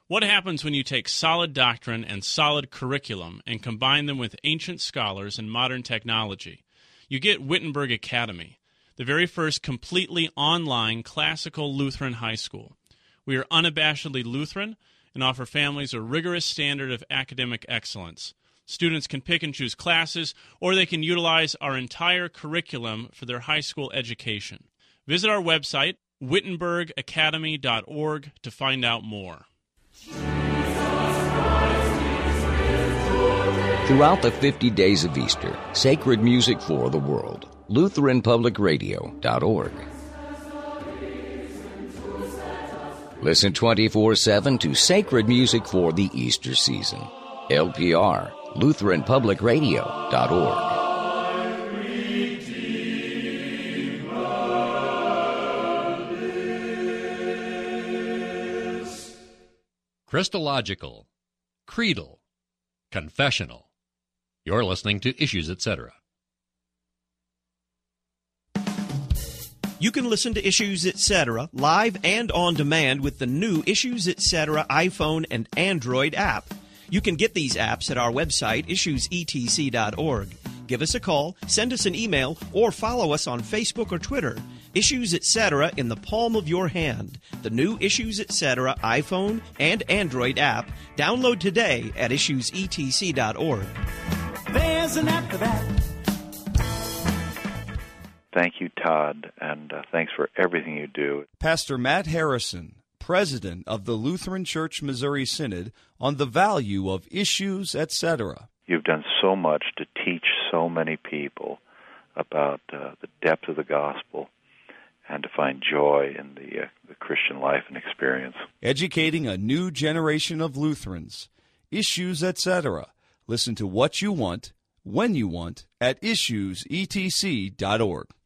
What happens when you take solid doctrine and solid curriculum and combine them with ancient scholars and modern technology? You get Wittenberg Academy, the very first completely online classical Lutheran high school. We are unabashedly Lutheran and offer families a rigorous standard of academic excellence. Students can pick and choose classes, or they can utilize our entire curriculum for their high school education. Visit our website, wittenbergacademy.org, to find out more. Throughout the 50 days of Easter, sacred music for the world. LutheranPublicRadio.org. Listen 24/7 to sacred music for the Easter season. LPR, LutheranPublicRadio.org. Christological, creedal, confessional. You're listening to Issues, Etc. You can listen to Issues, Etc. live and on demand with the new Issues, Etc. iPhone and Android app. You can get these apps at our website, issuesetc.org. Give us a call, send us an email, or follow us on Facebook or Twitter. Issues, Etc. in the palm of your hand. The new Issues, Etc. iPhone and Android app. Download today at issuesetc.org. There's an app for that. Thank you, Todd, and thanks for everything you do. Pastor Matt Harrison, President of the Lutheran Church Missouri Synod, on the value of Issues, Etc. You've done so much to teach so many people about the depth of the gospel and to find joy in the Christian life and experience. Educating a new generation of Lutherans. Issues, Etc. Listen to what you want, when you want, at issuesetc.org.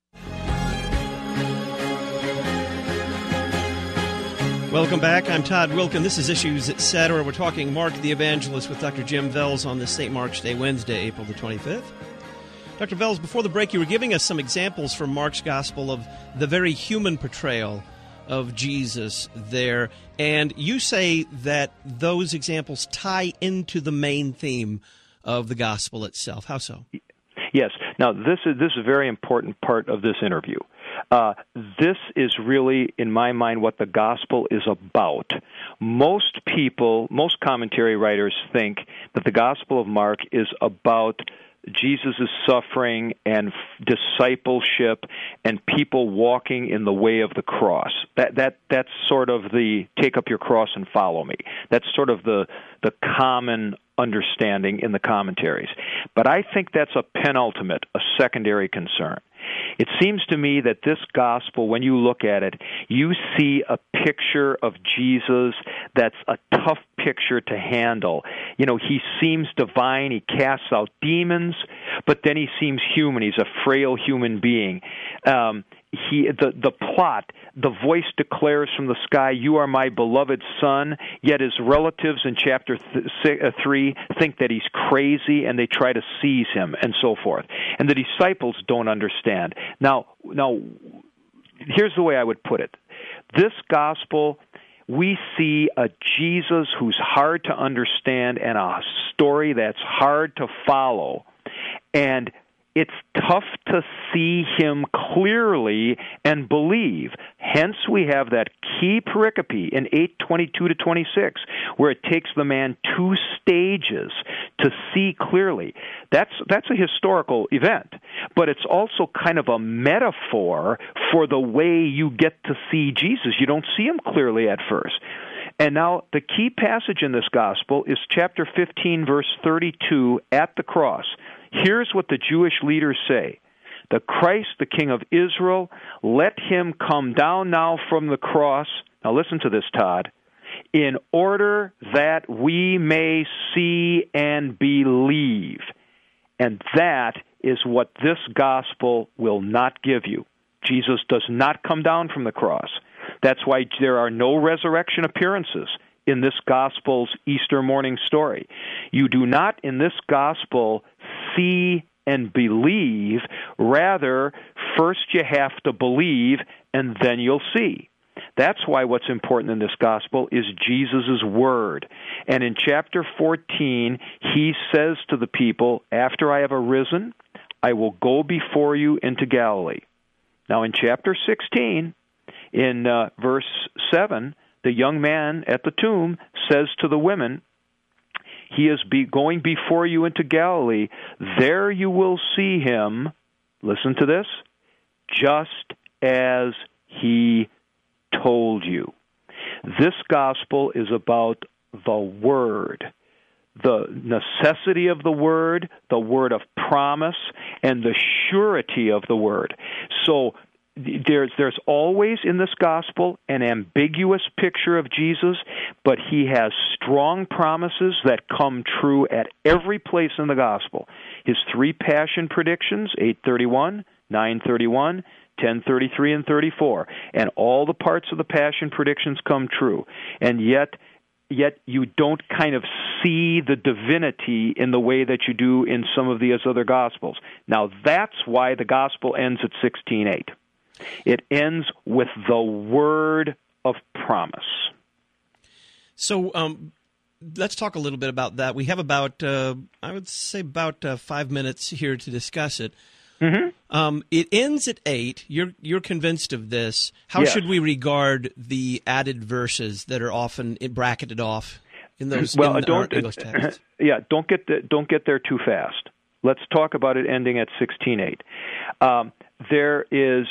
Welcome back. I'm Todd Wilkin. This is Issues, Etc. We're talking Mark the Evangelist with Dr. Jim Vels on this St. Mark's Day, Wednesday, April the 25th. Dr. Vels, before the break, you were giving us some examples from Mark's Gospel of the very human portrayal of Jesus there, and you say that those examples tie into the main theme of the Gospel itself. How so? Yes. Now, this is a very important part of this interview. This is really, in my mind, what the gospel is about. Most people, most commentary writers think that the Gospel of Mark is about Jesus' suffering and discipleship and people walking in the way of the cross. That's sort of the take up your cross and follow me. That's sort of the common understanding in the commentaries. But I think that's a penultimate, a secondary concern. It seems to me that this gospel, when you look at it, you see a picture of Jesus that's a tough picture to handle. You know, he seems divine, he casts out demons, but then he seems human. He's a frail human being. The plot, the voice declares from the sky, "You are my beloved son," yet his relatives in chapter 3 think that he's crazy and they try to seize him and so forth. And the disciples don't understand. Now, here's the way I would put it. This gospel, we see a Jesus who's hard to understand and a story that's hard to follow. And it's tough to see him clearly and believe. Hence, we have that key pericope in 8:22-26, where it takes the man 2 stages to see clearly. That's a historical event, but it's also kind of a metaphor for the way you get to see Jesus. You don't see him clearly at first. And now the key passage in this gospel is chapter 15, verse 32, at the cross. Here's what the Jewish leaders say. "The Christ, the King of Israel, let him come down now from the cross." Now listen to this, Todd. "In order that we may see and believe." And that is what this gospel will not give you. Jesus does not come down from the cross. That's why there are no resurrection appearances in this gospel's Easter morning story. You do not, in this gospel, see and believe. Rather, first you have to believe, and then you'll see. That's why what's important in this gospel is Jesus' word. And in chapter 14, he says to the people, after I have arisen, I will go before you into Galilee. Now in chapter 16, in verse 7, the young man at the tomb says to the women, he is going before you into Galilee. There you will see him, listen to this, just as he told you. This gospel is about the Word, the necessity of the Word of promise, and the surety of the Word. So there's always in this gospel an ambiguous picture of Jesus, but he has strong promises that come true at every place in the gospel. His 3 passion predictions, 8:31, 9:31, 10:33, and 34, and all the parts of the passion predictions come true. And yet you don't kind of see the divinity in the way that you do in some of these other gospels. Now that's why the gospel ends at 16:8. It ends with the word of promise. So let's talk a little bit about that. We have about, I would say, about 5 minutes here to discuss it. Mm-hmm. It ends at 8. You're convinced of this. How yes. should we regard the added verses that are often bracketed off in those English texts? Yeah, don't get there too fast. Let's talk about it ending at 16:8. There is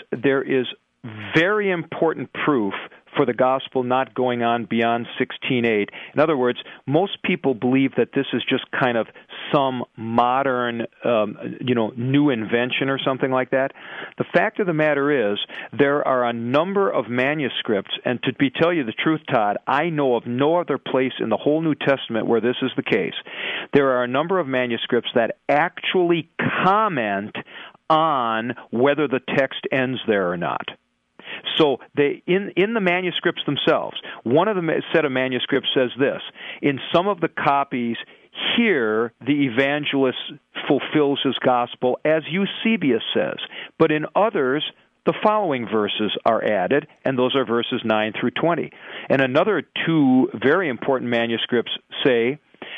very important proof for the gospel not going on beyond 16:8. In other words, most people believe that this is just kind of some modern, new invention or something like that. The fact of the matter is, there are a number of manuscripts, and to tell you the truth, Todd, I know of no other place in the whole New Testament where this is the case. There are a number of manuscripts that actually comment on whether the text ends there or not. So in the manuscripts themselves, one of the set of manuscripts says this: in some of the copies, here the evangelist fulfills his gospel as Eusebius says, but in others, the following verses are added, and those are verses 9 through 20. And another 2 very important manuscripts say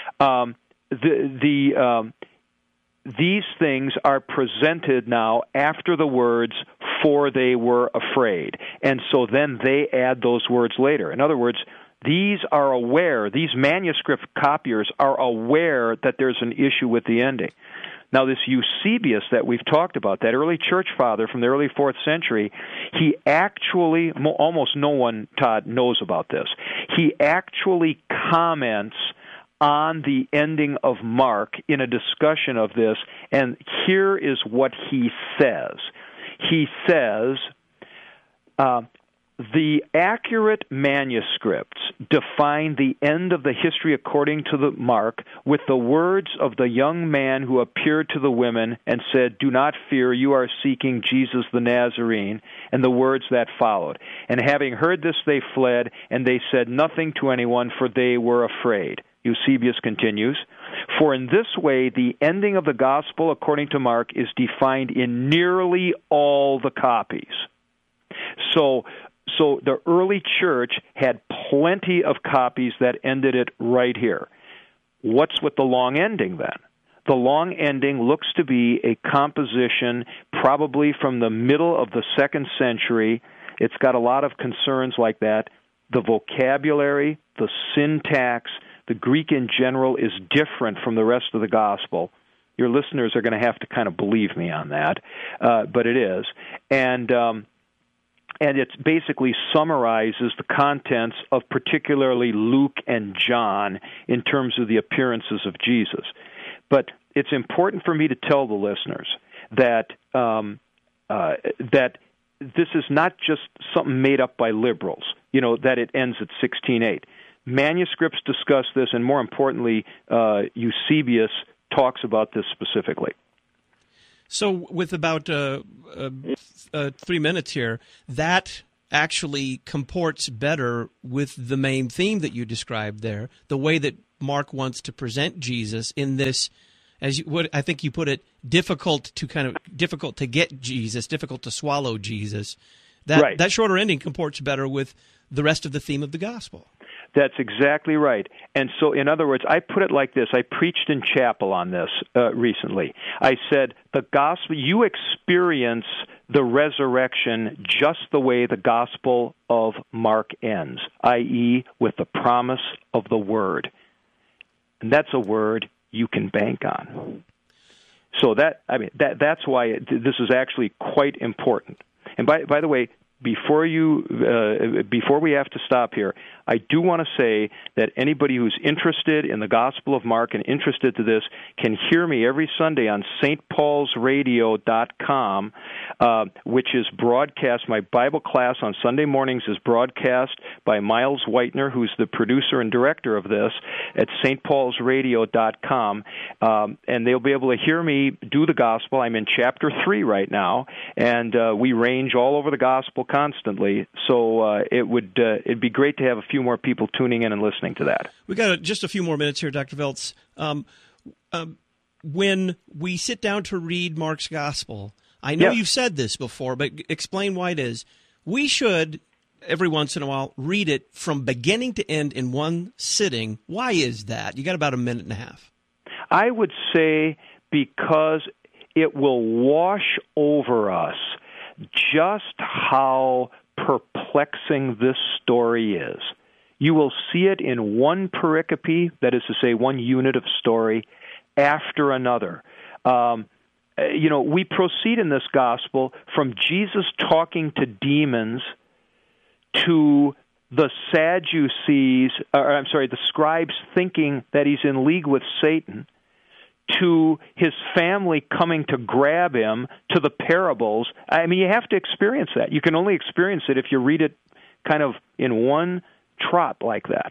these things are presented now after the words, for they were afraid. And so then they add those words later. In other words, these manuscript copiers are aware that there's an issue with the ending. Now, this Eusebius that we've talked about, that early church father from the early 4th century, he actually, almost no one, Todd, knows about this. He actually comments on the ending of Mark in a discussion of this, and here is what he says. He says, the accurate manuscripts define the end of the history according to the Mark with the words of the young man who appeared to the women and said, "Do not fear, you are seeking Jesus the Nazarene," and the words that followed. And having heard this, they fled, and they said nothing to anyone, for they were afraid. Eusebius continues, for in this way the ending of the gospel according to Mark is defined in nearly all the copies. So the early church had plenty of copies that ended it right here. What's with the long ending then? The long ending looks to be a composition probably from the middle of the 2nd century. It's got a lot of concerns like that. The vocabulary, the syntax, the Greek in general is different from the rest of the gospel. Your listeners are going to have to kind of believe me on that, but it is. And it basically summarizes the contents of particularly Luke and John in terms of the appearances of Jesus. But it's important for me to tell the listeners that that this is not just something made up by liberals, that it ends at 16:8. Manuscripts discuss this, and more importantly, Eusebius talks about this specifically. So with about 3 minutes here, that actually comports better with the main theme that you described there, the way that Mark wants to present Jesus in this, I think you put it, difficult to get Jesus, difficult to swallow Jesus. That shorter ending comports better with the rest of the theme of the gospel. That's exactly right. And so, in other words, I put it like this. I preached in chapel on this recently. I said, the gospel, you experience the resurrection just the way the Gospel of Mark ends, i.e., with the promise of the Word. And that's a word you can bank on. So that's why this is actually quite important. And by the way, before we have to stop here, I do want to say that anybody who's interested in the Gospel of Mark and interested to this can hear me every Sunday on stpaulsradio.com, which is broadcast. My Bible class on Sunday mornings is broadcast by Miles Whitener, who's the producer and director of this, at stpaulsradio.com, and they'll be able to hear me do the Gospel. I'm in Chapter 3 right now, and we range all over the Gospel constantly, so it'd be great to have a few more people tuning in and listening to that. We got just a few more minutes here, Dr. Veltz. When we sit down to read Mark's Gospel, I know you've said this before, but explain why it is. We should, every once in a while, read it from beginning to end in one sitting. Why is that? You got about a minute and a half. I would say because it will wash over us just how perplexing this story is. You will see it in one pericope, that is to say, one unit of story, after another. We proceed in this gospel from Jesus talking to demons to the the scribes thinking that he's in league with Satan, to his family coming to grab him, to the parables. I mean, you have to experience that. You can only experience it if you read it kind of in one trot like that.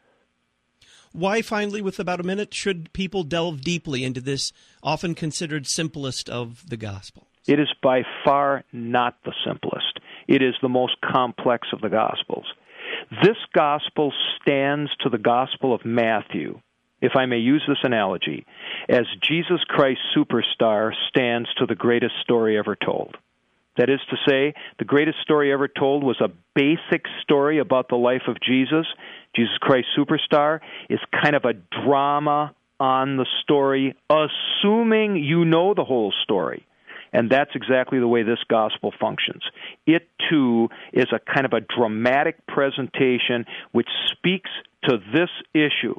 Why, finally, with about a minute, should people delve deeply into this often considered simplest of the Gospels? It is by far not the simplest. It is the most complex of the Gospels. This Gospel stands to the Gospel of Matthew, if I may use this analogy, as Jesus Christ Superstar stands to the greatest story ever told. That is to say, the greatest story ever told was a basic story about the life of Jesus. Jesus Christ Superstar is kind of a drama on the story, assuming you know the whole story. And that's exactly the way this gospel functions. It, too, is a kind of a dramatic presentation which speaks to this issue.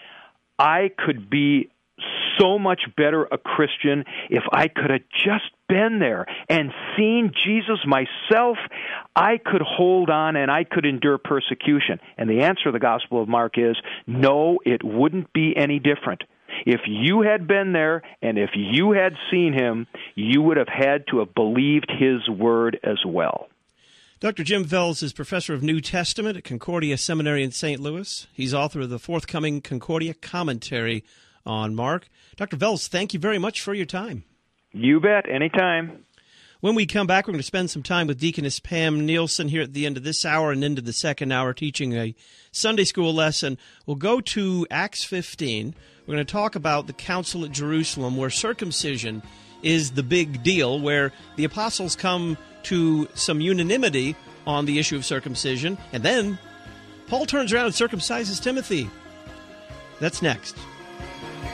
I could be so much better a Christian if I could have just been there and seen Jesus myself. I could hold on and I could endure persecution. And the answer to the Gospel of Mark is, no, it wouldn't be any different. If you had been there and if you had seen him, you would have had to have believed his word as well. Dr. Jim Veltz is professor of New Testament at Concordia Seminary in St. Louis. He's author of the forthcoming Concordia Commentary on Mark. Dr. Veltz, thank you very much for your time. You bet, anytime. When we come back, we're going to spend some time with Deaconess Pam Nielsen here at the end of this hour and into the second hour teaching a Sunday school lesson. We'll go to Acts 15. We're going to talk about the council at Jerusalem where circumcision is the big deal, where the apostles come to some unanimity on the issue of circumcision, and then Paul turns around and circumcises Timothy. That's next.